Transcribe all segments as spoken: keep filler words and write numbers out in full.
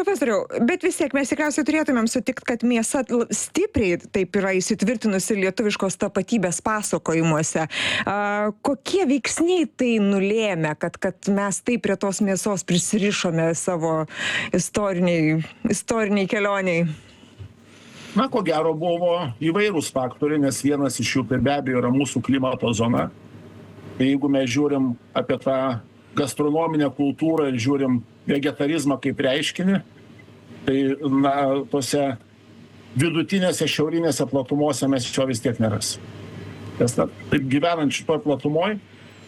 profesoriau, bet vis tiek mes tikriausiai turėtumėm sutikti, kad mėsa stipriai taip yra įsitvirtinusi lietuviškos tapatybės pasakojimuose. A, kokie veiksniai tai nulėmė, kad, kad mes taip prie tos mėsos prisirišome savo istoriniai, istoriniai kelioniai? Na, ko gero buvo įvairūs faktoriai, nes vienas iš jų tai be abejo yra mūsų klimato zona. Tai jeigu mes žiūrim apie tą gastronominę kultūrą ir žiūrim vegetarizmą kaip reiškinį, tai na, tose vidutinėse šiaurinėse platumose mes šio vis tiek nerasim. Nes na, taip gyvenant šitoj platumoj,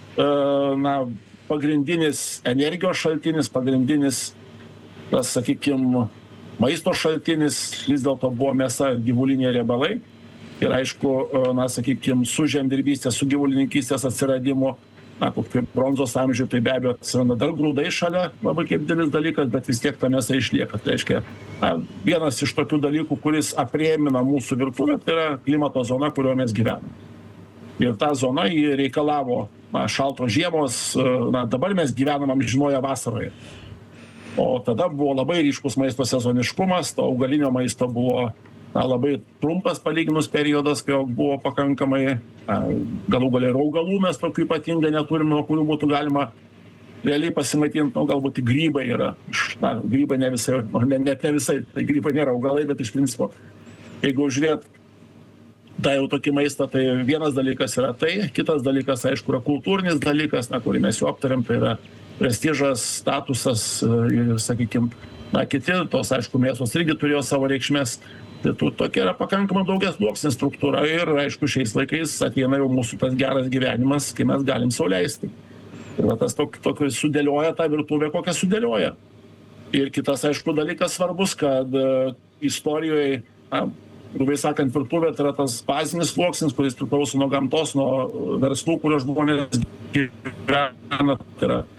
na, pagrindinis energijos šaltinis, pagrindinis, tas, sakykime, maisto šaltinis vis dėlto buvo mėsa, gyvuliniai riebalai. Ir aišku, na, sakykime, su žemdirbystės, su gyvulininkystės atsiradimu, na, kaip bronzos amžiuje, tai be abejo atsiranda dar grūdai šalia, labai kaip didelis dalykas, bet vis tiek ta mėsa išlieka. Tai reiškia, na, vienas iš tokių dalykų, kuris aprėmina mūsų virtuvę, tai yra klimato zona, kurioje mes gyvename. Ir ta zona jį reikalavo na, šaltos žiemos, na, dabar mes gyvenam amžinoje vasaroje. O tada buvo labai ryškus maisto sezoniškumas, to augalinio maisto buvo na, labai trumpas palyginus periodas, kai buvo pakankamai, na, galų gale ir augalų mes tokių ypatingai neturime, nuo kurių būtų galima realiai pasimaitinti, nu, galbūt grybai yra. Na, grybai ne visai, ne, net ne visai, tai grybai nėra augalai, bet iš principo, jeigu žiūrėt tą jau tokį maistą, tai vienas dalykas yra tai, kitas dalykas, aišku, yra kultūrinis dalykas, na, kurį mes jau aptariam, tai yra prestižas, statusas ir, sakykime, na, kiti, tos, aišku, mėsos irgi turėjo savo reikšmės. Tai tu, tokia yra pakankamai daugiasluoksnė struktūra ir, aišku, šiais laikais ateina jau mūsų tas geras gyvenimas, kai mes galim sau leisti. Ir va, tas tokį tok, sudėlioja tą virtuvę, kokią sudėlioja. Ir kitas, aišku, dalykas svarbus, kad uh, istorijoje, na, grubiai sakant, virtuvė tai yra tas bazinis sluoksnis, kuris priklauso nuo gamtos, nuo verslų, kurio žmonės gyvena. Tai yra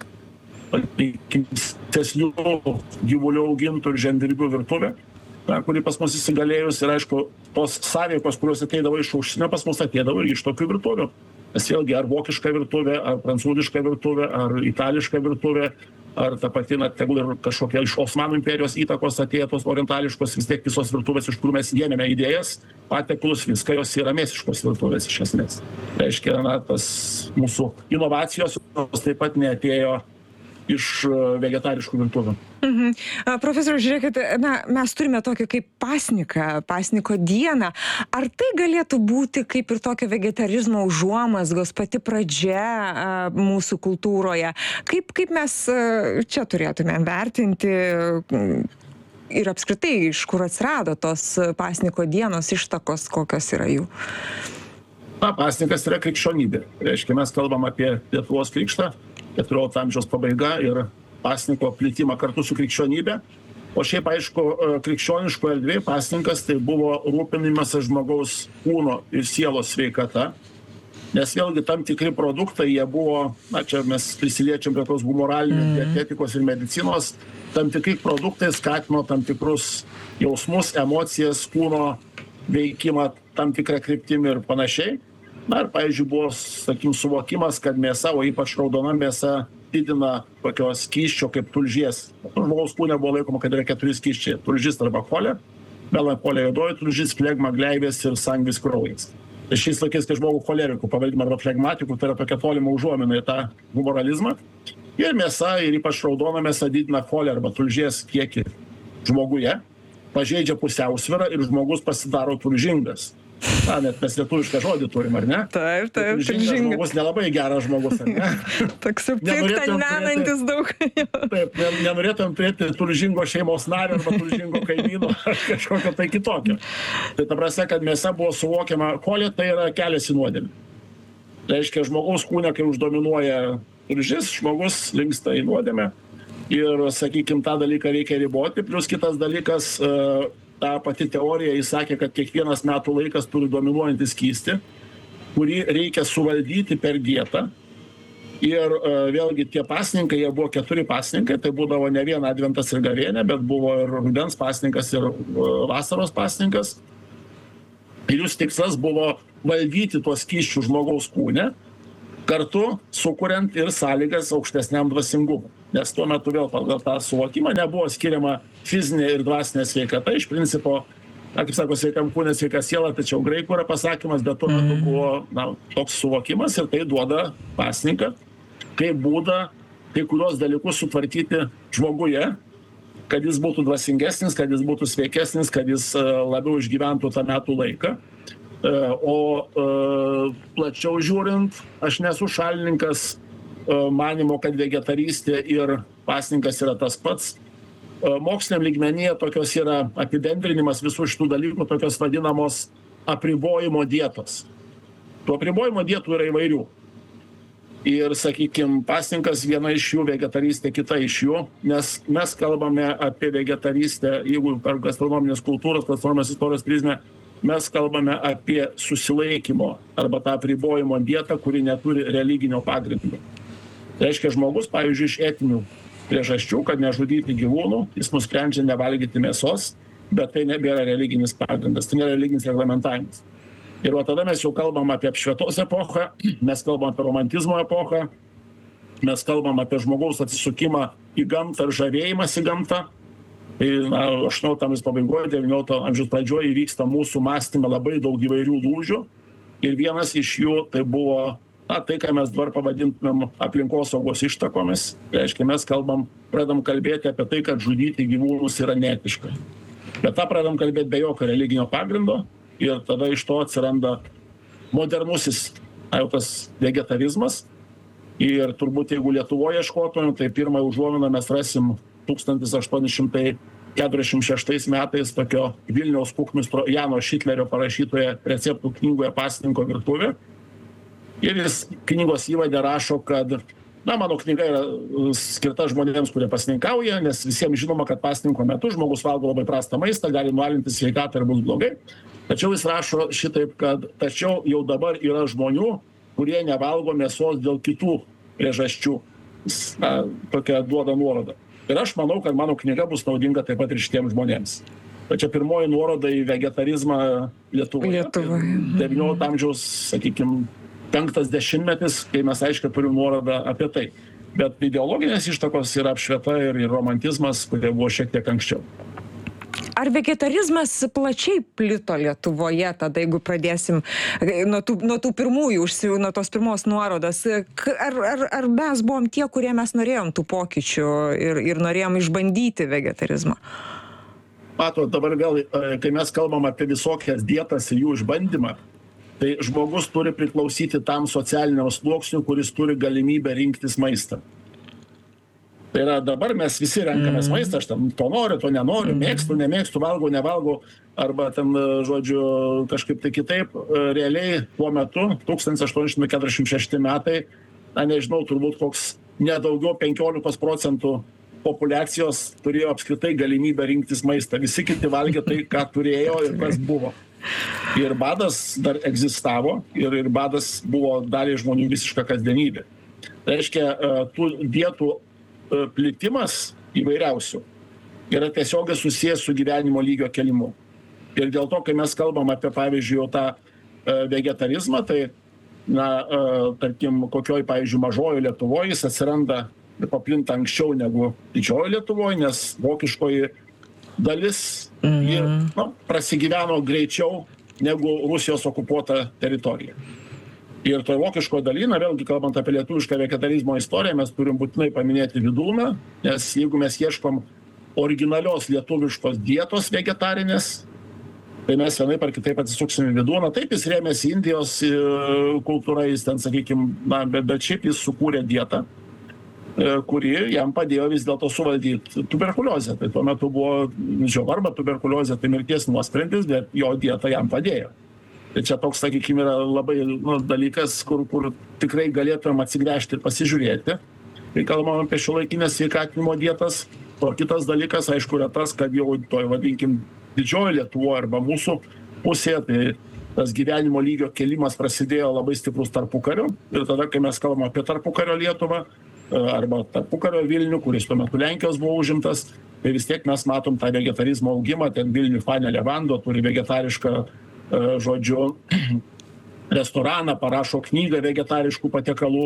seslių gyvulių augintų ir žemdirbių virtuvė, kuri pas mus įsigalėjus ir aišku, tos sąveikos, kurios ateidavo iš užsienio, pas mus ateidavo ir iš tokių virtuvių. Nes vėlgi, ar vokiška virtuvė, ar prancūziška virtuvė, ar itališka virtuvė, ar ta pati, na, tegul ir kažkokia iš Osmanų imperijos įtakos atėtos orientališkos, vis tiek visos virtuvės, iš kurių mes ėmėme idėjas, patekulus, viską jos yra mėsiškos virtuvės iš esmės. Reiškia, na, tas mūsų inovacijos taip pat neatėjo iš vegetariškų virtuvių. Mhm. Profesoriau, žiūrėkit, na, mes turime tokį kaip pasniką, pasniko dieną. Ar tai galėtų būti kaip ir tokio vegetarizmo užuomazgos pati pradžia a, mūsų kultūroje? Kaip, kaip mes a, čia turėtumėm vertinti ir apskritai, iš kur atsirado tos pasniko dienos ištakos, kokios yra jų? Na, pasnikas yra krikščionybė. Reiškia, mes kalbam apie Lietuvos krikštą, keturiolikto amžiaus pabaiga ir pasniko plitimą kartu su krikščionybė. O šiaip, aišku, krikščioniško erdvėje pasninkas tai buvo rūpinimas žmogaus kūno ir sielos sveikata. Nes vėlgi tam tikri produktai, jie buvo, na čia mes prisiliečiam prie tos humoralinės, dietetikos ir medicinos, tam tikri produktai skatino tam tikrus jausmus, emocijas, kūno veikimą tam tikrą kryptimį ir panašiai. Na ir, pavyzdžiui, buvo, sakykim, suvokimas, kad mėsa, o ypač raudona mėsa, didina tokios skysčio kaip tulžies. Žmogaus kūne buvo laikoma, kad yra keturi skysčiai. Tulžis arba cholė, melankolija juodoji tulžis, flegma, gleivės ir sangvis kraujas. Tai šiais laikais, kai žmogų cholerikų pavadinama arba flegmatikų, tai yra tokia tolima užuomina į tą humoralizmą. Ir mėsa, ir ypač raudona mėsa didina cholę arba tulžies kiekį žmoguje, pažeidžia pusiausvyrą ir žmogus pasidaro tulžingas. Na, net mes lietuvišką žodį turim, ar ne? Taip, taip, tulžingas žmogus nelabai geras žmogus, ar ne? Toks jau piktą menantis daug. Taip, nenorėtumėm turėti tulžingo šeimos nario arba tulžingo kaimyno ar kažkokio tai kitokio. Tai ta prasme, kad mėsa buvo suvokiama, cholė tai yra kelias į nuodėmę. Reiškia, žmogaus kūne, kai uždominuoja tulžis, žmogus linksta į nuodėmę ir, sakykime, tą dalyką reikia riboti. Plius kitas dalykas, ta pati teorija, jis sakė, kad kiekvienas metų laikas turi dominuojantį skystį, kurį reikia suvaldyti per dietą. Ir vėlgi tie pasninkai, jie buvo keturi pasninkai, tai būdavo ne vien adventas ir gavėnė, bet buvo ir rudens pasninkas ir vasaros pasninkas. Ir jų tikslas buvo valdyti tuos skysčių žmogaus kūne, kartu sukuriant ir sąlygas aukštesniam dvasingumui. nes tuo metu vėl pagal tą suvokimą nebuvo skiriama fizinė ir dvasinė sveikata. Iš principo, na, kaip sako, sveikam kūne, sveika siela, tačiau graikų yra pasakymas, bet tuo metu buvo na, toks suvokimas ir tai duoda pasninką, kaip būdą kai kurios dalykus sutvarkyti žmoguje, kad jis būtų dvasingesnis, kad jis būtų sveikesnis, kad jis labiau išgyventų tą metų laiką. O plačiau žiūrint, aš nesu šalininkas manimo, kad vegetarystė ir pasninkas yra tas pats. Moksliniam lygmenyje tokios yra apibendrinimas visų šitų dalykų, tokios vadinamos apribojimo dietos. Tų apribojimo dietų yra įvairių. Ir, sakykime, pasninkas viena iš jų, vegetarystė kita iš jų, nes mes kalbame apie vegetarystę, jeigu per gastronominės kultūros, gastronominės istorijos prizmę, mes kalbame apie susilaikymo arba tą apribojimo dietą, kuri neturi religinio pagrindo. Tai reiškia, žmogus, pavyzdžiui, iš etinių priežasčių, kad nežudyti gyvūnų, jis nusprendžia nevalgyti mėsos, bet tai nebėra religinis pagrindas, tai nėra religinis reglamentavimas. Ir va tada mes jau kalbam apie apšvietos epochą, mes kalbam apie romantizmo epochą, mes kalbam apie žmogaus atsisukimą į gamtą ir žavėjimas į gamtą. Tai na, aštuoniolikto amžiaus pabaigoje, devyniolikto amžiaus pradžioje įvyksta mūsų mąstyme labai daug įvairių lūžių. Ir vienas iš jų tai buvo na, tai, ką mes dabar pavadintumėm aplinkosaugos ištakomis. Tai reiškia, mes kalbam, pradam kalbėti apie tai, kad žudyti gyvūnus yra neetiška. Bet tą pradam kalbėti be jokio religinio pagrindo. Ir tada iš to atsiranda modernusis jau tas vegetarizmas. Ir turbūt jeigu Lietuvoje ieškotumėm, tai pirmąją užuominą mes rasim tūkstantis aštuoni šimtai keturiasdešimt šeštais metais tokio Vilniaus kuchmistro Jano Šitlerio parašytoje receptų knygoje Pasninko virtuvė. Ir jis knygos įvade rašo, kad na, mano knyga yra skirta žmonėms, kurie pasninkauja, nes visiems žinoma, kad pasninko metu žmogus valgo labai prastą maistą, gali nualinti sveikatą ir bus blogai. Tačiau jis rašo šitaip, kad tačiau jau dabar yra žmonių, kurie nevalgo mėsos dėl kitų priežasčių. Na, tokia duoda nuoroda. Ir aš manau, kad mano knyga bus naudinga taip pat ir šitiems žmonėms. Tai čia pirmoji nuoroda į vegetarizmą Lietuvoje. Lietuvoje. devyniolikto amžiaus, sakykime, penktas dešimtmetis, kai mes aiškiai turim nuorodą apie tai. Bet ideologinės ištakos yra apšvieta ir, ir romantizmas, kurie buvo šiek tiek anksčiau. Ar vegetarizmas plačiai plito Lietuvoje, tada jeigu pradėsim nuo tų, nuo tų pirmųjų, nuo tos pirmos nuorodos, ar, ar, ar mes buvom tie, kurie mes norėjom tų pokyčių ir, ir norėjom išbandyti vegetarizmą? Matot, dabar vėl, kai mes kalbam apie visokias dietas ir jų išbandymą, tai žmogus turi priklausyti tam socialiniam sluoksniui, kuris turi galimybę rinktis maistą. Tai yra dabar mes visi renkamės mm. maistą, aš tam to noriu, to nenoriu, mm. mėgstu, nemėgstu, valgau, nevalgau, arba ten, žodžiu, kažkaip tai kitaip. Realiai tuo metu, tūkstantis aštuoni šimtai keturiasdešimt šešti metai, na nežinau, turbūt koks nedaugiau penkiolikos procentų populiacijos turėjo apskritai galimybę rinktis maistą. Visi kiti valgė tai, ką turėjo ir kas buvo. Ir badas dar egzistavo ir, ir badas buvo daliai žmonių visiška kasdienybė. Tai reiškia, tų dietų plitimas įvairiausių yra tiesiogiai susijęs su gyvenimo lygio kelimu. Ir dėl to, kai mes kalbam apie, pavyzdžiui, tą vegetarizmą, tai, na, tarkim, kokioj, pavyzdžiui, mažojo Lietuvoje jis atsiranda ir paplinta anksčiau negu didžiojo Lietuvoje, nes vokiškoji dalis mm-hmm. ir, na, prasigyveno greičiau negu Rusijos okupuota teritorija. Ir toje vokiško dalyje, vėlgi kalbant apie lietuvišką vegetarizmo istoriją, mes turim būtinai paminėti Vydūną, nes jeigu mes ieškom originalios lietuviškos dietos vegetarinės, tai mes vienaip ar kitaip atsisuksim į Vydūną. Taip, jis rėmėsi Indijos kultūra, jis ten, sakykime, na, bet, bet šiaip jis sukūrė dietą, kuri jam padėjo vis dėlto suvaldyti tuberkuliozę. Tai tuo metu buvo žiovarba, tuberkuliozė, tai mirties nuosprendis, bet jo dieta jam padėjo. Tai čia toks, sakykime, yra labai nu, dalykas, kur, kur tikrai galėtumėm atsigręžti ir pasižiūrėti. Kai kalbam apie šiuolaikinės sveikatinimo dietas, o kitas dalykas, aišku, yra tas, kad jau toj, vadinkim, didžioji Lietuvoje arba mūsų pusėje, tai tas gyvenimo lygio kelimas prasidėjo labai stiprus tarpukariu. Ir tada, kai mes kalbam apie tarpukario Lietuvą arba tarpukario Vilnių, kuris tuo metu Lenkijos buvo užimtas, tai vis tiek mes matom tą vegetarizmo augimą. Ten Vilnių Fanė Levando turi vegetarišką žodžiu, restoraną, parašo knygą vegetariškų patiekalų,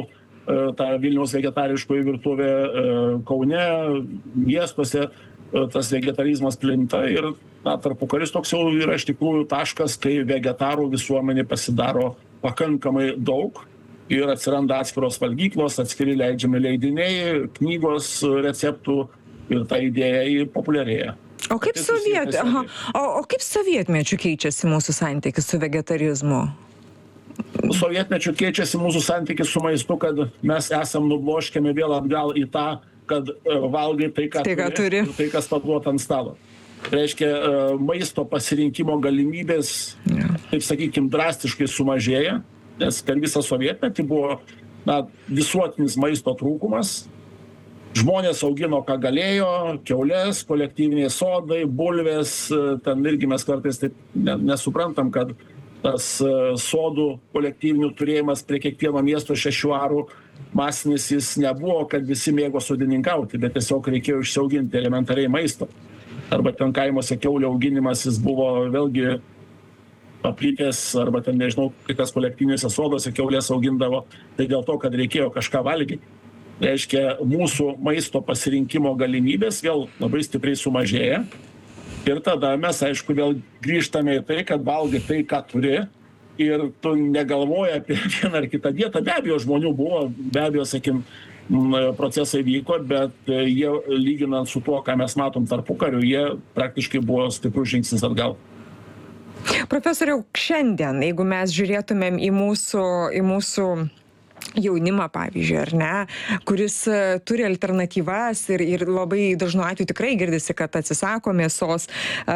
tą Vilniaus vegetariškoji virtuvė, Kaune, miestuose tas vegetarizmas plinta ir na, tarpukaris toks jau yra iš tikrųjų taškas, kai vegetarų visuomenė pasidaro pakankamai daug ir atsiranda atskiros valgyklos, atskiri leidžiami leidiniai, knygos receptų ir ta idėja populiarėja. O kaip, soviet... Aha. O, o kaip sovietmečiu keičiasi mūsų santykis su vegetarizmu? Sovietmečiu keičiasi mūsų santykis su maistu, kad mes esam nubloškiami vėl atgal į tą, kad valgai tai, ką tai, ką turi, turi. tai kas paduota ant stalo. Reiškia, maisto pasirinkimo galimybės, ja. taip sakykime, drastiškai sumažėja, nes per visą sovietmetį buvo na, visuotinis maisto trūkumas. Žmonės augino, ką galėjo, kiaulės, kolektyviniai sodai, bulvės, ten irgi mes kartais taip nesuprantam, kad tas sodų kolektyvinių turėjimas prie kiekvieno miesto šešių arų masinis jis nebuvo, kad visi mėgo sodininkauti, bet tiesiog reikėjo išsiauginti elementariai maisto. Arba ten kaimuose kiaulio auginimas jis buvo vėlgi paplitęs, arba ten nežinau, kas kolektyviniuose soduose kiaulės augindavo, tai dėl to, kad reikėjo kažką valgyti. Reiškia, mūsų maisto pasirinkimo galimybės vėl labai stipriai sumažėja. Ir tada mes, aišku, vėl grįžtame į tai, kad valgai tai, ką turi. Ir tu negalvoji apie vieną ar kitą dietą. Be abejo, žmonių buvo, be abejo, sakim, procesai vyko, bet jie, lyginant su tuo, ką mes matom tarpukariu, jie praktiškai buvo stiprus žingsnis atgal. Profesoriau, šiandien, jeigu mes žiūrėtumėm į mūsų, į mūsų jaunimą, pavyzdžiui, ar ne, kuris turi alternatyvas ir, ir labai dažnu atveju tikrai girdisi, kad atsisako mėsos.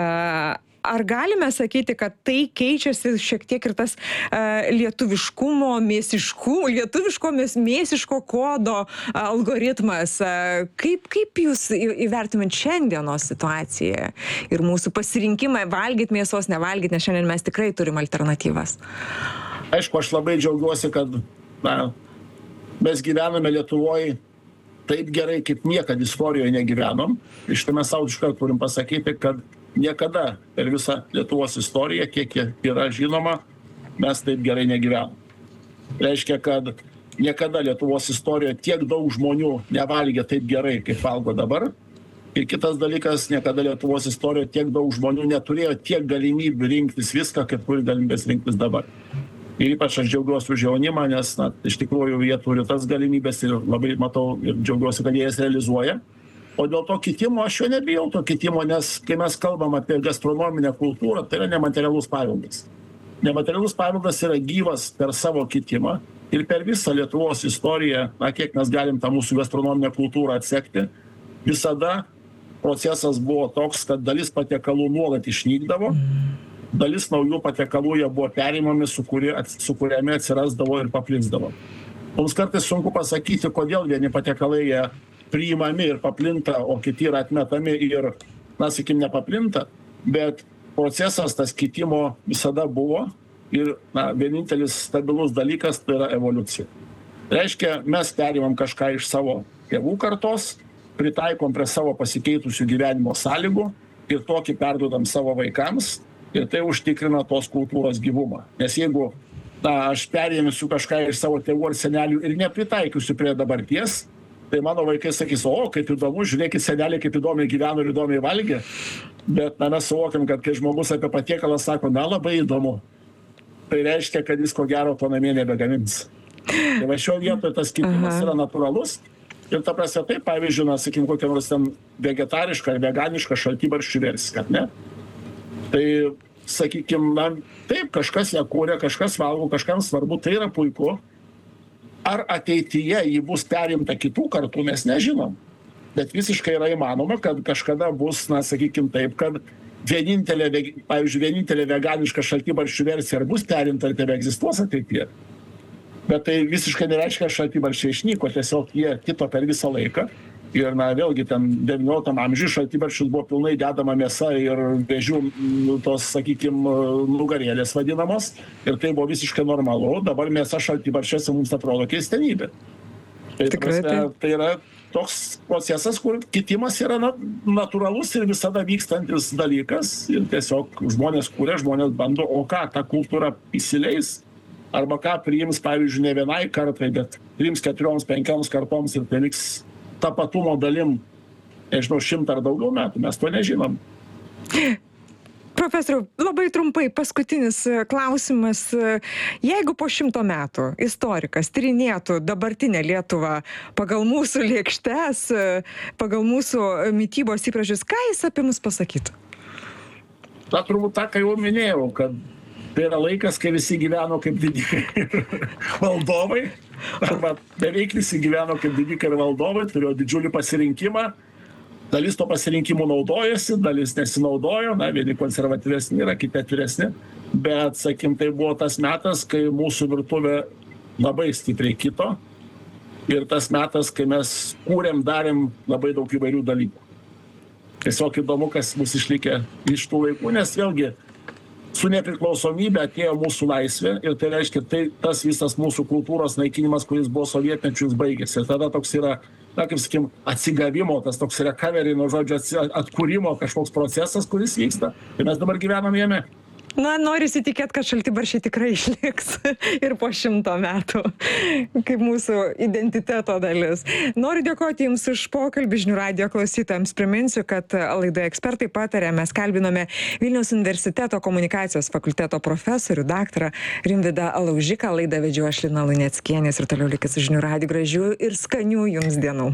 Ar galime sakyti, kad tai keičiasi šiek tiek ir tas lietuviškumo, mėsiškumo, lietuviško mėsiško kodo algoritmas? Kaip, kaip jūs įvertumėt šiandienos situaciją ir mūsų pasirinkimą valgyti mėsos, nevalgyti, nes šiandien mes tikrai turim alternatyvas? Aišku, aš labai džiaugiuosi, kad na, mes gyvename Lietuvoje taip gerai, kaip niekad istorijoje negyvenom. Iš tai mes savo iškart turim pasakyti, kad niekada per visą Lietuvos istoriją, kiek yra žinoma, mes taip gerai negyvenom. Reiškia, kad niekada Lietuvos istorijoje tiek daug žmonių nevalgė taip gerai, kaip valgo dabar. Ir kitas dalykas, niekada Lietuvos istorijoje tiek daug žmonių neturėjo tiek galimybių rinktis viską, kaip turi galimybės rinktis dabar. Ir ypač aš džiaugiuosi už jaunimą, nes na, iš tikrųjų jie turi tas galimybės ir labai matau ir džiaugiuosi, kad jie jas realizuoja. O dėl to kitimo aš jo nebijau to kitimo, nes kai mes kalbam apie gastronominę kultūrą, tai yra nematerialus paveldas. Nematerialus paveldas yra gyvas per savo kitimą ir per visą Lietuvos istoriją, na, kiek mes galim tą mūsų gastronominę kultūrą atsekti, visada procesas buvo toks, kad dalis patiekalų nuolat išnykdavo. Dalis naujų patiekalų jie buvo perimami, su, kuri, su kuriami atsirasdavo ir paplinzdavo. Mums kartais sunku pasakyti, kodėl vieni patiekalai jie priimami ir paplinta, o kiti yra atmetami ir, na, sakykim, nepaplinta, bet procesas tas kitimo visada buvo ir, na, vienintelis stabilus dalykas tai yra evoliucija. Reiškia, mes perimam kažką iš savo tėvų kartos, pritaikom prie savo pasikeitusių gyvenimo sąlygų ir tokį perduodam savo vaikams. Ir tai užtikrina tos kultūros gyvumą. Nes jeigu na, aš perėmėsiu kažką iš savo tėvų ar senelių ir nepritaikiusiu prie dabarties, tai mano vaikai sakys, o, kaip įdomu, žiūrėkit, seneliai kaip įdomiai gyveno ir įdomiai valgė. Bet na, mes suvokiam, kad kai žmogus apie patiekalą sako, na, labai įdomu, tai reiškia, kad jis ko gero to namie nebegamins. Tai va šio vietoje tas kitimas yra natūralus. Ir ta prasme, taip, pavyzdžiui, na, sakykim, kokia nors ten vegetariška ar veganiška šaltibarščių versija, kad ne? Tai, sakykime, na, taip, kažkas ją kūrė, kažkas valgo, kažkam svarbu, tai yra puiku. Ar ateityje jį bus perimta kitų kartų, mes nežinom. Bet visiškai yra įmanoma, kad kažkada bus, na, sakykime taip, kad vienintelė, pavyzdžiui, vienintelė veganiška šaltibarščių versija ar bus perimta, ar tebe egzistuos ateityje. Bet tai visiškai nereiškia, kad šaltibarščiai išnyko, tiesiog jie kito per visą laiką. Ir, na, vėlgi, ten devynioliktam amžiuje šaltibarščius buvo pilnai dedama mėsa ir vėžių tos, sakykime, nugarėlės vadinamos. Ir tai buvo visiškai normalu. Dabar mėsa šaltibarščiuose mums atrodo keistenybė. Tai, Tikrai, prasme, tai yra toks procesas, kur kitimas yra natūralus ir visada vykstantis dalykas. Ir tiesiog žmonės kūrė, žmonės bando, o ką, ta kultūra įsileis. arba ką priims, pavyzdžiui, ne vienai kartai, bet trims, keturioms, penkioms kartoms ir tai liks tapatumo dalim, nežinau, šimtą ar daugiau metų, mes to nežinom. Profesoriau, labai trumpai, paskutinis klausimas. Jeigu po šimto metų istorikas tyrinėtų dabartinę Lietuvą pagal mūsų lėkštes, pagal mūsų mitybos įpročius, ką jis apie mus pasakytų? Ta turbūt tą, ką jau minėjau, kad tai yra laikas, kai visi gyveno kaip didikai ir valdovai, arba beveik visi gyveno kaip didikai ir valdovai, turėjo didžiulį pasirinkimą. Dalis to pasirinkimų naudojasi, dalis nesinaudojo, na, vieni konservatyvesni yra, kiti atviresni, bet, sakim, tai buvo tas metas, kai mūsų virtuvė labai stipriai kito ir tas metas, kai mes kūrėm, darėm labai daug įvairių dalykų. Tiesiog įdomu, kas mus išlikė iš tų laikų, nes vėlgi su nepriklausomybė atėjo mūsų laisvė ir tai reiškia, tai tas visas mūsų kultūros naikinimas, kuris buvo sovietmečiu, jis baigėsi. Ir tada toks yra, na, kaip sakykim, atsigavimo, tas toks recovery, nuo žodžio atkūrimo kažkoks procesas, kuris vyksta. Ir mes dabar gyvenam jame. Na, norisi tikėti, kad šaltibarščiai tikrai išliks ir po šimto metų, kaip mūsų identiteto dalis. Noriu dėkoti Jums už pokalbį, žinių radijo klausytojams. Priminsiu, kad laidoje Ekspertai pataria mes kalbinome Vilniaus universiteto komunikacijos fakulteto profesorių, daktarą Rimvydą Laužiką. Laidą vedžiau aš, Lina Luneckienė, ir toliau likit su žinių radiju. Gražių ir skanių Jums dienų.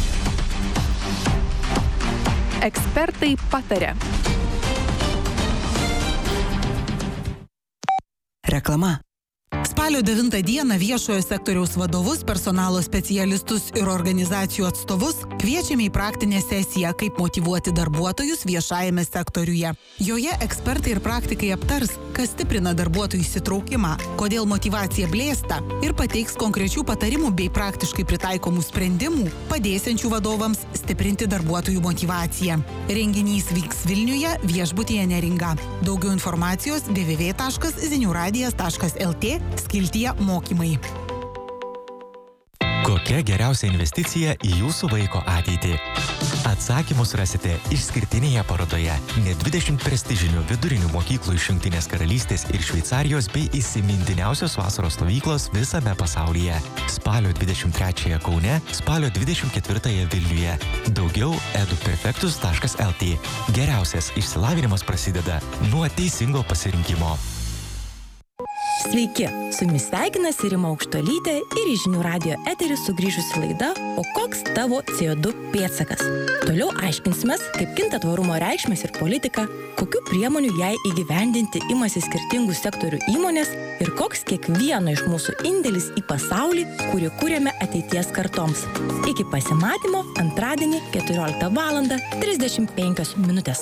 Ekspertai pataria. Reklama. Spalio devintą dieną viešojo sektoriaus vadovus, personalo specialistus ir organizacijų atstovus kviečiame į praktinę sesiją, kaip motyvuoti darbuotojus viešajame sektoriuje. Joje ekspertai ir praktikai aptars, kas stiprina darbuotojų įsitraukimą, kodėl motyvacija blėsta ir pateiks konkrečių patarimų bei praktiškai pritaikomų sprendimų, padėsiančių vadovams stiprinti darbuotojų motyvaciją. Renginys vyks Vilniuje, viešbutyje Neringa. Daugiau informacijos w w w taškas zinių radijas taškas l t skiltyje mokymai. Kokia geriausia investicija į jūsų vaiko ateitį? Atsakymus rasite išskirtinėje parodoje net dvidešimt prestižinių vidurinių mokyklų iš Jungtinės karalystės ir Šveicarijos bei įsimintiniausios vasaros stovyklos visame pasaulyje. Spalio dvidešimt trečiąją Kaune, spalio dvidešimt ketvirtąją Vilniuje. Daugiau edu perfektus taškas l t. Geriausias išsilavinimas prasideda nuo teisingo pasirinkimo. Sveiki, su jumis sveikinasi Rima Aukštuolytė ir į žinių radijo eterį sugrįžusi laida O koks tavo C O du pėdsakas? Toliau aiškinsimės, kaip kinta tvarumo reikšmės ir politika, kokių priemonių jai įgyvendinti imasi skirtingų sektorių įmonės ir koks kiekvieno iš mūsų indėlis į pasaulį, kurį kūrėme ateities kartoms. Iki pasimatymo antradienį keturioliktą valandą trisdešimt penkios minutės.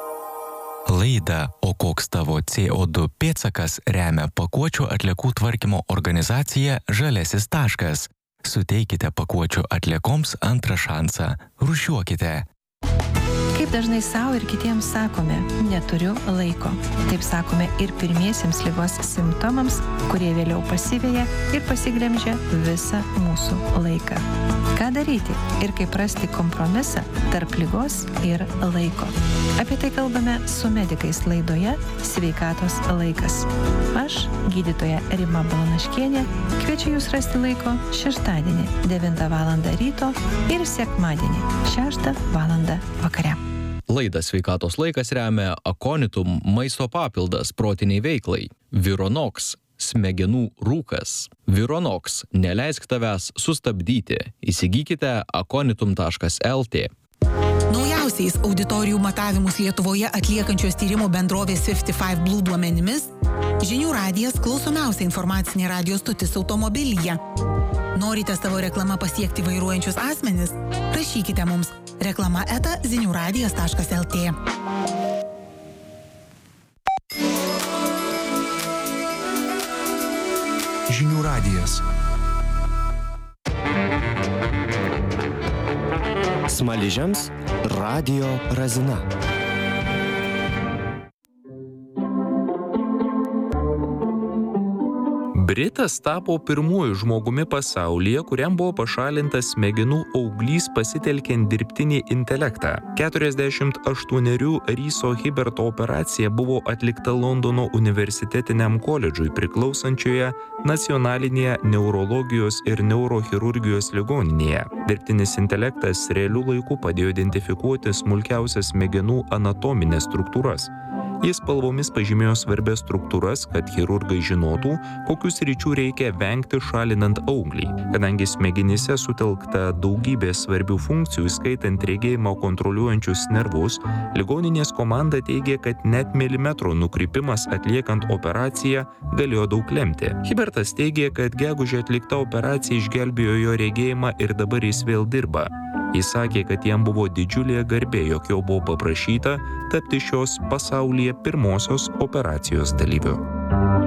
Laidą O koks tavo C O du pėdsakas remia pakuočių atliekų tvarkymo organizacija Žaliasis taškas. Suteikite pakuočių atliekoms antrą šansą. Rūšiuokite. Kaip dažnai savo ir kitiems sakome, neturiu laiko. Taip sakome ir pirmiesiems ligos simptomams, kurie vėliau pasiveja ir pasiglemžia visą mūsų laiką. Ką daryti ir kaip rasti kompromisą tarp ligos ir laiko? Apie tai kalbame su medikais laidoje Sveikatos laikas. Aš, gydytoja Rima Balanaškienė, kviečiu jūs rasti laiko šeštadienį devintą valandą ryto ir sekmadienį šeštą valandą vakare. Laidą Sveikatos laikas remia Aconitum maisto papildas protiniai veiklai. Vironox smegenų rūkas. Vironox neleisk tavęs sustabdyti. Įsigykite aconitum taškas l t. Naujausiais auditorijų matavimus Lietuvoje atliekančios tyrimų bendrovės fifty five Blue duomenimis, žinių radijas klausomiausia informacinė radijo stotis automobilyje. Norite savo reklamą pasiekti vairuojančius asmenis? Rašykite mums reklama eta zinių radijas taškas l t. Žinių radijas. Smaližiams Radio Razina. Britas tapo pirmuoju žmogumi pasaulyje, kuriam buvo pašalintas smegenų auglys pasitelkiant dirbtinį intelektą. keturiasdešimt aštuonerių Ryso Hiberto operacija buvo atlikta Londono universitetiniam koledžui priklausančioje Nacionalinėje neurologijos ir neurochirurgijos ligoninėje. Dirbtinis intelektas realiu laiku padėjo identifikuoti smulkiausias smegenų anatominės struktūras. Jis spalvomis pažymėjo svarbias struktūras, kad chirurgai žinotų, kokių sričių reikia vengti šalinant auglį. Kadangi smegenyse sutelkta daugybė svarbių funkcijų, skaitant regėjimą kontroliuojančius nervus, ligoninės komanda teigė, kad net milimetro nukrypimas atliekant operaciją galėjo daug lemti. Hibertas teigė, kad gegužę atlikta operacija išgelbėjo jo regėjimą ir dabar jis vėl dirba. Jis sakė, kad jam buvo didžiulė garbė, jog jo buvo paprašyta tapti šios pasaulyje pirmosios operacijos dalyviu.